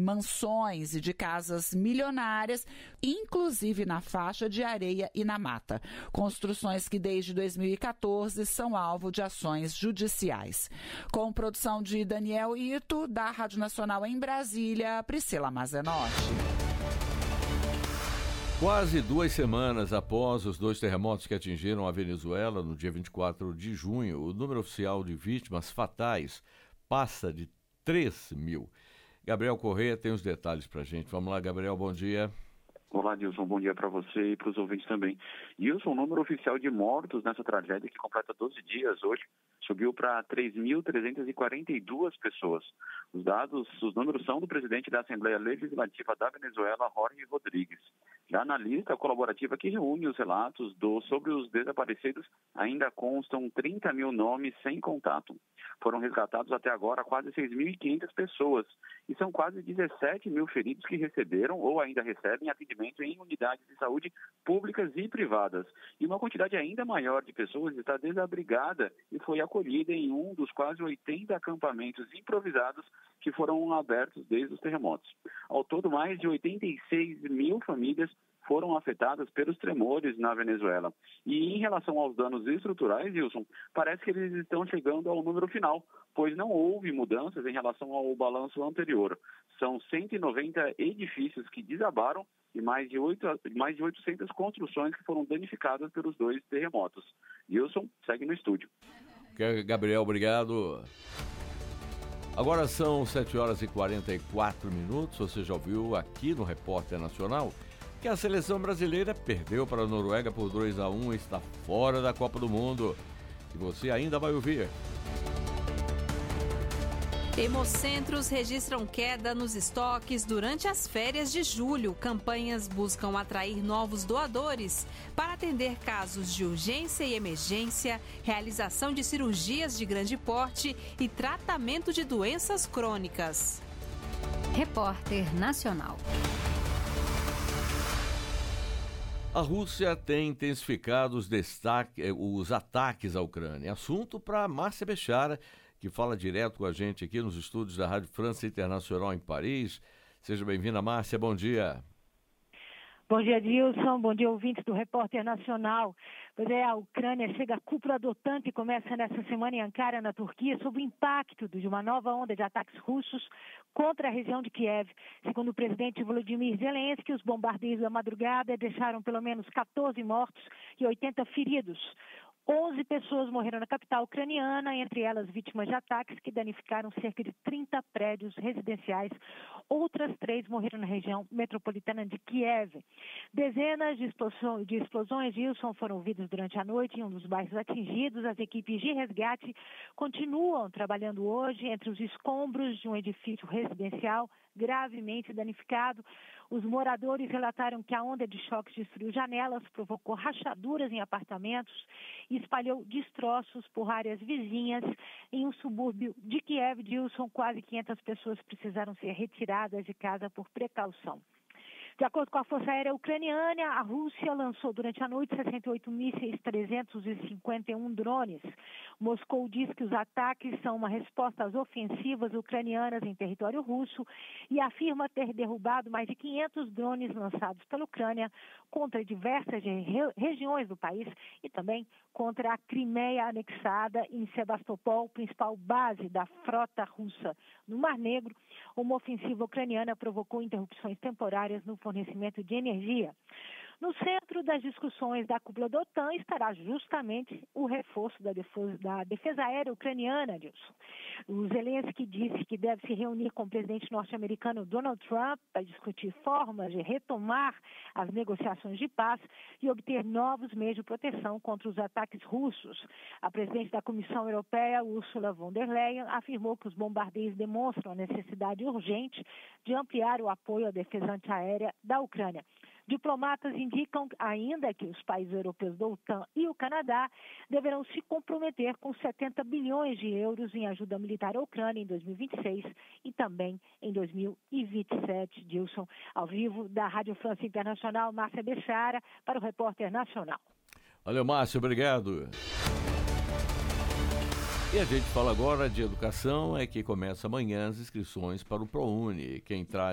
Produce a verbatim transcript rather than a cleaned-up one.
mansões e de casas milionárias, inclusive na faixa de areia e na mata. Construções que desde dois mil e quatorze são alvo de ações judiciais. Com produção de Daniel Ito, da Rádio Nacional em Brasília, Priscila Mazenotti. Quase duas semanas após os dois terremotos que atingiram a Venezuela no dia vinte e quatro de junho, o número oficial de vítimas fatais passa de três mil. Gabriel Corrêa tem os detalhes para a gente. Vamos lá, Gabriel, bom dia. Olá, Dilson, bom dia para você e para os ouvintes também. Dilson, o número oficial de mortos nessa tragédia, que completa doze dias hoje, subiu para três mil trezentas e quarenta e duas pessoas. Os dados, os números são do presidente da Assembleia Legislativa da Venezuela, Jorge Rodrigues. Já na lista colaborativa que reúne os relatos do, sobre os desaparecidos, ainda constam trinta mil nomes sem contato. Foram resgatados até agora quase seis mil e quinhentas pessoas e são quase dezessete mil feridos que receberam ou ainda recebem atendimento em unidades de saúde públicas e privadas. E uma quantidade ainda maior de pessoas está desabrigada e foi acolhida em um dos quase oitenta acampamentos improvisados que foram abertos desde os terremotos. Ao todo, mais de oitenta e seis mil famílias foram afetadas pelos tremores na Venezuela. E em relação aos danos estruturais, Wilson, parece que eles estão chegando ao número final, pois não houve mudanças em relação ao balanço anterior. São cento e noventa edifícios que desabaram e mais de, oito, mais de oitocentas construções que foram danificadas pelos dois terremotos. Wilson, segue no estúdio. Gabriel, obrigado. Agora são sete horas e quarenta e quatro minutos. Você já ouviu aqui no Repórter Nacional que a seleção brasileira perdeu para a Noruega por dois a um e está fora da Copa do Mundo. E você ainda vai ouvir. Hemocentros registram queda nos estoques durante as férias de julho. Campanhas buscam atrair novos doadores para atender casos de urgência e emergência, realização de cirurgias de grande porte e tratamento de doenças crônicas. Repórter Nacional. A Rússia tem intensificado os, destaque, os ataques à Ucrânia. Assunto para Márcia Bechara, que fala direto com a gente aqui nos estúdios da Rádio França Internacional em Paris. Seja bem-vinda, Márcia, bom dia. Bom dia, Dilson. Bom dia, ouvintes do Repórter Nacional. Pois é, a Ucrânia chega à cúpula da OTAN que começa nessa semana em Ankara, na Turquia, sob o impacto de uma nova onda de ataques russos contra a região de Kiev. Segundo o presidente Volodymyr Zelensky, os bombardeios da madrugada deixaram pelo menos quatorze mortos e oitenta feridos. onze pessoas morreram na capital ucraniana, entre elas vítimas de ataques que danificaram cerca de trinta prédios residenciais. Outras três morreram na região metropolitana de Kiev. Dezenas de explosões, de explosões Wilson, foram ouvidas durante a noite em um dos bairros atingidos. As equipes de resgate continuam trabalhando hoje entre os escombros de um edifício residencial gravemente danificado. Os moradores relataram que a onda de choques destruiu janelas, provocou rachaduras em apartamentos e espalhou destroços por áreas vizinhas. Em um subúrbio de Kiev, Dilson, quase quinhentas pessoas precisaram ser retiradas de casa por precaução. De acordo com a Força Aérea Ucraniana, a Rússia lançou durante a noite sessenta e oito mísseis, trezentos e cinquenta e um drones. Moscou diz que os ataques são uma resposta às ofensivas ucranianas em território russo e afirma ter derrubado mais de quinhentos drones lançados pela Ucrânia contra diversas re- regiões do país e também contra a Crimeia anexada em Sebastopol, principal base da frota russa. No Mar Negro, uma ofensiva ucraniana provocou interrupções temporárias no fornecimento de energia. No centro das discussões da cúpula da OTAN estará justamente o reforço da defesa, da defesa aérea ucraniana, Dilson. O Zelensky disse que deve se reunir com o presidente norte-americano Donald Trump para discutir formas de retomar as negociações de paz e obter novos meios de proteção contra os ataques russos. A presidente da Comissão Europeia, Ursula von der Leyen, afirmou que os bombardeios demonstram a necessidade urgente de ampliar o apoio à defesa antiaérea da Ucrânia. Diplomatas indicam ainda que os países europeus da OTAN e o Canadá deverão se comprometer com setenta bilhões de euros em ajuda militar à Ucrânia em dois mil e vinte e seis e também em dois mil e vinte e sete. Dilson, ao vivo da Rádio França Internacional, Márcia Bechara, para o Repórter Nacional. Valeu, Márcio, obrigado. E a gente fala agora de educação, é que começa amanhã as inscrições para o ProUni. Quem traz